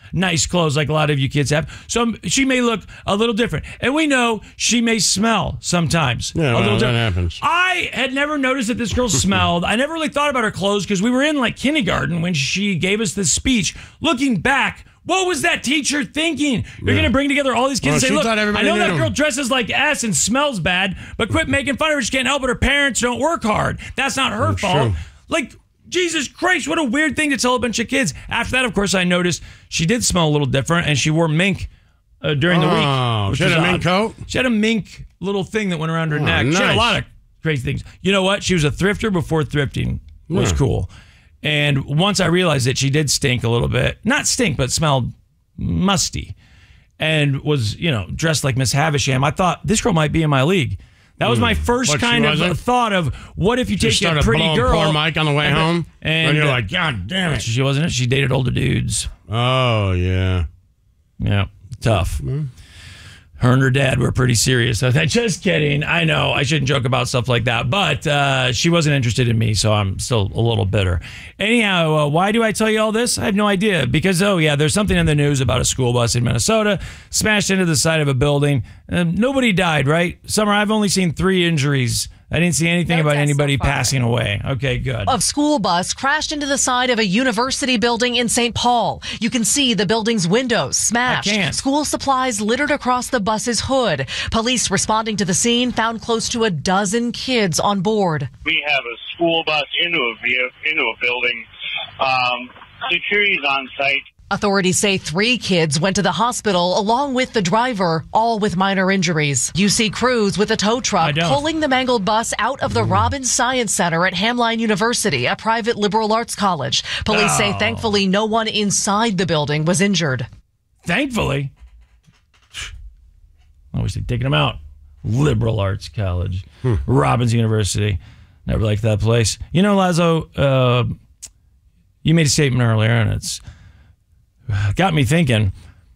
nice clothes like a lot of you kids have. So she may look a little different. And we know she may smell sometimes. Yeah, well, that happens. I had never noticed that this girl smelled. I never really thought about her clothes because we were in like kindergarten when she gave us this speech. Looking back, what was that teacher thinking? You're going to bring together all these kids and say, look, I know that girl dresses like ass and smells bad, but quit making fun of her. She can't help it. Her parents don't work hard. That's not her fault. True. Like, Jesus Christ, what a weird thing to tell a bunch of kids. After that, of course, I noticed she did smell a little different, and she wore mink during the week. Oh, she had a mink coat? She had a mink little thing that went around her neck. Nice. She had a lot of crazy things. You know what? She was a thrifter before thrifting was cool. And once I realized that she did stink a little bit, not stink, but smelled musty, and was, dressed like Miss Havisham, I thought this girl might be in my league. That was my first kind of thought of what if you take a pretty girl. Poor Mike on the way home, and you're like, God damn it. She wasn't it. She dated older dudes. Oh, yeah. Yeah, tough. Her and her dad were pretty serious. I thought, just kidding. I know I shouldn't joke about stuff like that, but she wasn't interested in me, so I'm still a little bitter. Anyhow, why do I tell you all this? I have no idea. Because, there's something in the news about a school bus in Minnesota smashed into the side of a building. Nobody died, right? Summer, I've only seen 3 injuries. I didn't see anything about anybody passing away. Okay, good. A school bus crashed into the side of a university building in St. Paul. You can see the building's windows smashed. I can't. School supplies littered across the bus's hood. Police responding to the scene found close to a dozen kids on board. We have a school bus into a building. Security's on site. Authorities say 3 kids went to the hospital along with the driver, all with minor injuries. You see crews with a tow truck pulling the mangled bus out of the Robbins Science Center at Hamline University, a private liberal arts college. Police say thankfully no one inside the building was injured. Thankfully? I wish they'd taken them out. Liberal arts college. Robbins University. Never liked that place. Lazo, you made a statement earlier, and it's got me thinking,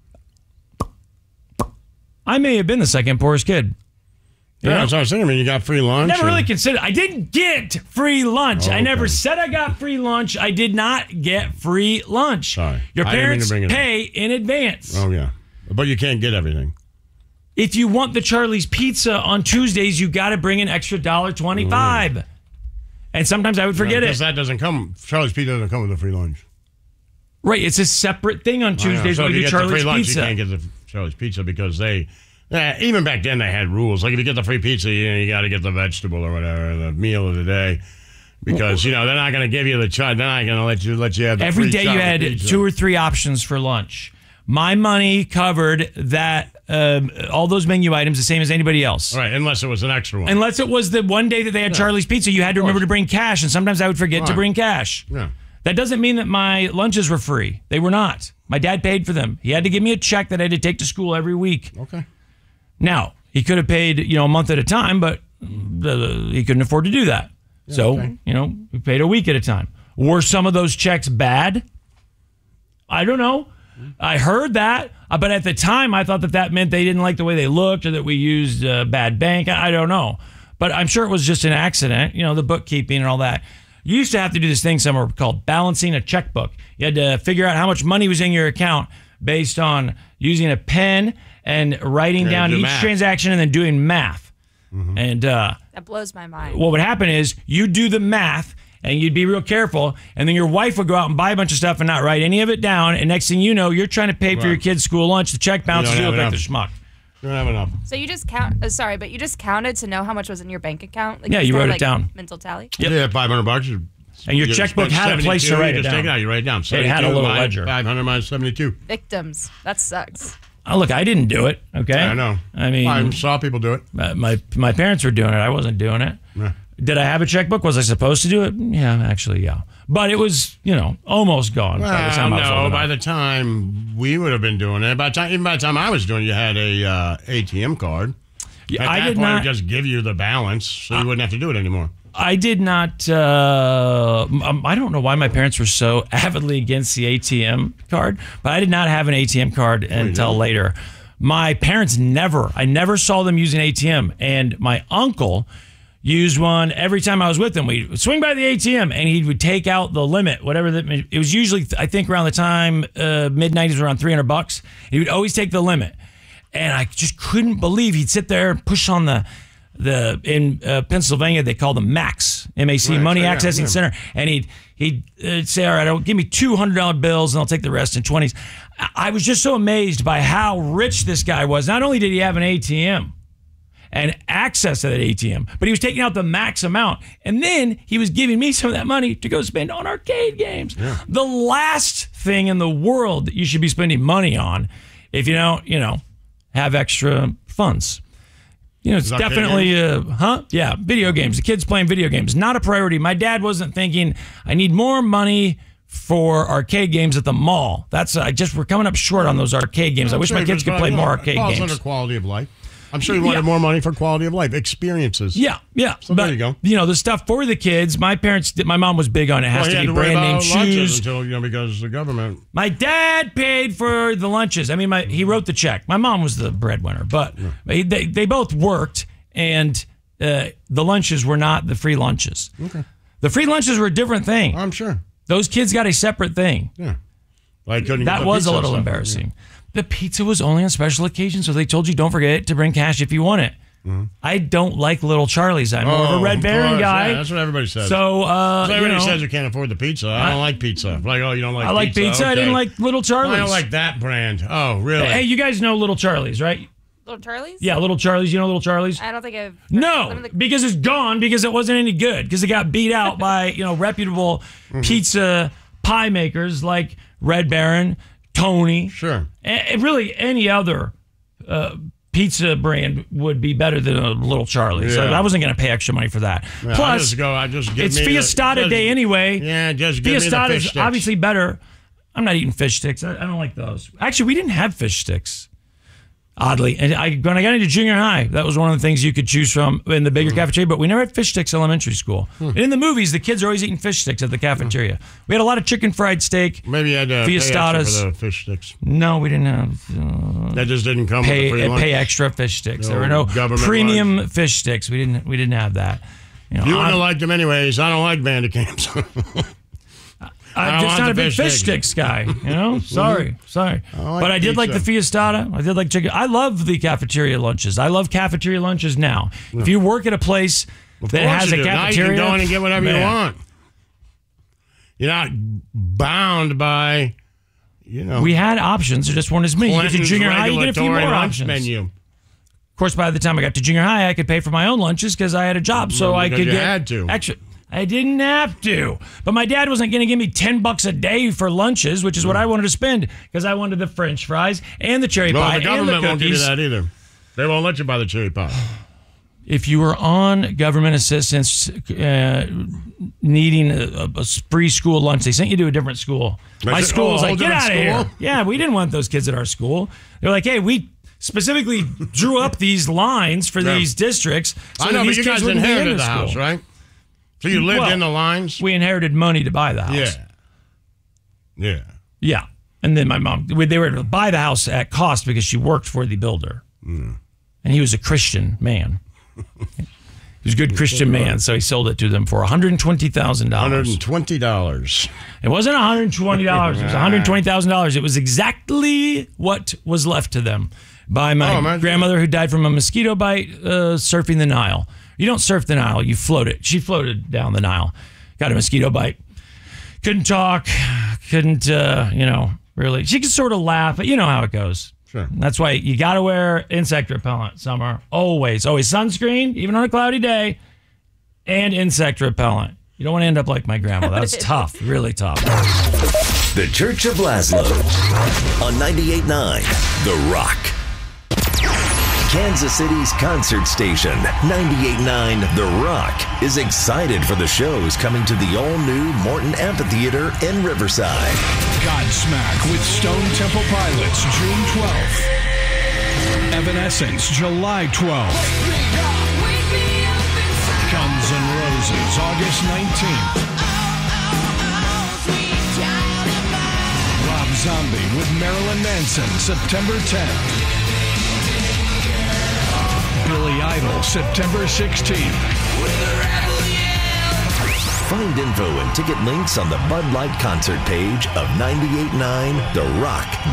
I may have been the second poorest kid. Yeah, that's what I was thinking. I mean, you got free lunch. I never really considered. I didn't get free lunch. I never said I got free lunch. I did not get free lunch. Sorry. Your parents pay in advance. Oh, yeah. But you can't get everything. If you want the Charlie's Pizza on Tuesdays, you got to bring an extra $1.25. And sometimes I would forget it. Because that doesn't come, Charlie's Pizza doesn't come with a free lunch. Right, it's a separate thing on Tuesdays when we do Charlie's Pizza. Lunch, you can't get the Charlie's Pizza because even back then they had rules. Like if you get the free pizza, you got to get the vegetable or whatever, the meal of the day, because they're not going to give you the they're not going to let you have the every free day. You had pizza. 2 or 3 options for lunch. My money covered that. All those menu items the same as anybody else. Right, unless it was an extra one. Unless it was the one day that they had Charlie's Pizza, you had to remember to bring cash, and sometimes I would forget to bring cash. Yeah. That doesn't mean that my lunches were free. They were not. My dad paid for them. He had to give me a check that I had to take to school every week. Okay. Now, he could have paid, a month at a time, but he couldn't afford to do that. Yeah, so, we paid a week at a time. Were some of those checks bad? I don't know. I heard that, but at the time, I thought that meant they didn't like the way they looked or that we used bad bank. I don't know. But I'm sure it was just an accident, the bookkeeping and all that. You used to have to do this thing somewhere called balancing a checkbook. You had to figure out how much money was in your account based on using a pen and writing down each transaction and then doing math. Mm-hmm. And that blows my mind. What would happen is you'd do the math and you'd be real careful, and then your wife would go out and buy a bunch of stuff and not write any of it down, and next thing you know, you're trying to pay for your kid's school lunch. The check bounces, you look like the schmuck. You don't have enough. So you just but you just counted to know how much was in your bank account? Like you wrote it down. Mental tally? Yep. Yeah, $500. And your checkbook had a place to write it down. Just take it out. You write it down. It had a little ledger. 500 minus 72. Victims. That sucks. Oh, look, I didn't do it, okay? I know. I mean, I saw people do it. My parents were doing it. I wasn't doing it. Yeah. Did I have a checkbook? Was I supposed to do it? Yeah, actually, yeah. But it was, almost gone by the time I was old enough. By the time we would have been doing it, even by the time I was doing it, you had a ATM card. Yeah, I did not just give you the balance, so you wouldn't have to do it anymore. I did not. I don't know why my parents were so avidly against the ATM card, but I did not have an ATM card until later. My parents I never saw them use an ATM, and my uncle used one. Every time I was with him, we'd swing by the ATM and he would take out the limit, whatever it was usually, I think around the time, mid-90s, around $300. He would always take the limit. And I just couldn't believe he'd sit there and push on in Pennsylvania, they call them MACs, M-A-C, Money Accessing Center. And he'd say, all right, give me $200 bills and I'll take the rest in 20s. I was just so amazed by how rich this guy was. Not only did he have an ATM and access to that ATM, but he was taking out the max amount. And then he was giving me some of that money to go spend on arcade games. Yeah. The last thing in the world that you should be spending money on if you don't, have extra funds. It's definitely, video games. The kids playing video games. Not a priority. My dad wasn't thinking, I need more money for arcade games at the mall. We're coming up short on those arcade games. I wish my kids could play more arcade games. Under quality of life. I'm sure you wanted more money for quality of life, experiences. Yeah. So there you go. The stuff for the kids, my mom was big on it. Has to be brand name shoes. Until, because the government. My dad paid for the lunches. I mean, he wrote the check. My mom was the breadwinner, but they both worked, and the lunches were not the free lunches. Okay. The free lunches were a different thing. I'm sure. Those kids got a separate thing. Yeah. That was a little embarrassing. Yeah. The pizza was only on special occasions, so they told you don't forget to bring cash if you want it. Mm-hmm. I don't like Little Charlie's. I'm more of a Red Baron guy. Yeah, that's what everybody says. So, everybody says you can't afford the pizza. I don't like pizza. Like, you don't like pizza? I like pizza. Okay. I didn't like Little Charlie's. I don't like that brand. Oh, really? Hey, you guys know Little Charlie's, right? Little Charlie's? Yeah, Little Charlie's. You know Little Charlie's? I don't think I've... No, because it's gone because it wasn't any good. Because it got beat out by, reputable pizza pie makers like Red Baron, Tony. Sure. And really, any other pizza brand would be better than a Little Charlie's. Yeah. So I wasn't going to pay extra money for that. Yeah, Plus, it's Fiestada Day anyway. Yeah, just give me the fish sticks. Fiestada is obviously better. I'm not eating fish sticks. I don't like those. Actually, we didn't have fish sticks. Oddly. And when I got into junior high, that was one of the things you could choose from in the bigger cafeteria, but we never had fish sticks in elementary school. And in the movies, the kids are always eating fish sticks at the cafeteria. We had a lot of chicken fried steak. Maybe you had to pay extra for the fish sticks. No, we didn't have... that just didn't come with the free lunch? Pay extra fish sticks. There were no premium lunch. Fish sticks. We didn't have that. You wouldn't have liked them anyways. I don't like Bandicams. I'm just not a big fish sticks guy, Sorry. But I did like the Fiestada. I did like chicken. I love the cafeteria lunches. I love cafeteria lunches now. Yeah. If you work at a place that has a cafeteria, now you can go in and get whatever you want. You're not bound by, We had options. There just weren't as many. You get to junior high, you get a few more options. Menu. Of course, by the time I got to junior high, I could pay for my own lunches because I had a job, so I could get had to. Extra. I didn't have to. But my dad wasn't going to give me $10 a day for lunches, which is what I wanted to spend because I wanted the French fries and the cherry pie the government won't give you that either. They won't let you buy the cherry pie. If you were on government assistance needing a free school lunch, they sent you to a different school. My school was like, get out of here. Yeah, we didn't want those kids at our school. They're like, hey, we specifically drew up these lines for these districts. So I know, but you guys inherited the house, right? So you lived in the lines? We inherited money to buy the house. Yeah. And then my mom, they were to buy the house at cost because she worked for the builder. Mm. And he was a Christian man. He was a good Christian man, so he sold it to them for $120,000. $120. It wasn't $120. It was $120,000. It was exactly what was left to them by my grandmother who died from a mosquito bite surfing the Nile. You don't surf the Nile, you float it. She floated down the Nile. Got a mosquito bite. Couldn't talk. Couldn't, really. She could sort of laugh, but you know how it goes. Sure. That's why you got to wear insect repellent summer. Always. Always sunscreen, even on a cloudy day, and insect repellent. You don't want to end up like my grandma. That's tough. Really tough. The Church of Laszlo on 98.9 The Rock. Kansas City's concert station, 98.9 The Rock, is excited for the shows coming to the all-new Morton Amphitheater in Riverside. Godsmack with Stone Temple Pilots, June 12th. Evanescence, July 12th. Guns N' Roses, August 19th. Rob Zombie with Marilyn Manson, September 10th. Billy Idol, September 16th. Find info and ticket links on the Bud Light concert page of 98.9 The Rock.